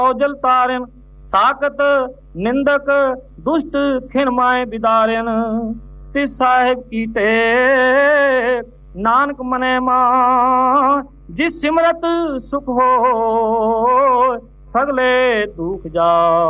जल तारन साकत निंदक दुष्ट खिन माए बिदारन तिस साहिब की टेक नानक मने मान जिस सिमरत सुख हो सगले दुख जा।